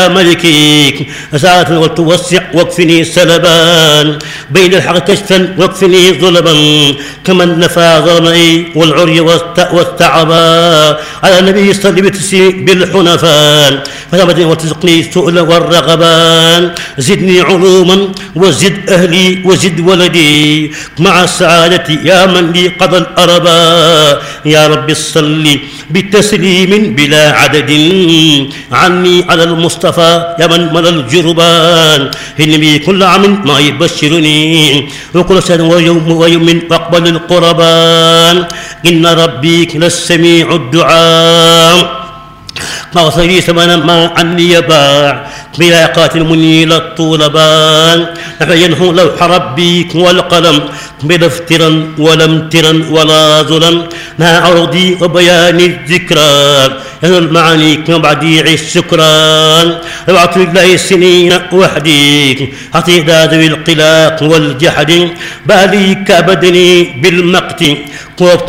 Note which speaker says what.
Speaker 1: ملكيك ساعة وتوسع واكفني سلبان بين الحق كشفا واكفني ظلما كمن نفى ظلمي والعري والتعبا على النبي صلى بالحنفان فثبت وتزقني السؤل والرغبان زدني علوما وزد أهلي وزد ولدي مع السعادة يا من لي قضى الأربا يا رب صل بتسليم بلا عدد عني على المصطفى يا من ملا الجربان إني كل عام ما يبشرني وكل سنة ويوم أقبل القربان إن ربي للسميع الدعاء مغفر لي ثمنا ما عني يباع بلا قاتل منيل الطولبان نحن لوح ربي والقلم بلا افترا ولا امترا ولا ظلم مع عرضي وبيان الذكرى ينال المعاني كبديع السكران ربعت الله السنين وحدي حتى ذوي القلاق والجحد بالي كبدني بالمقت وقت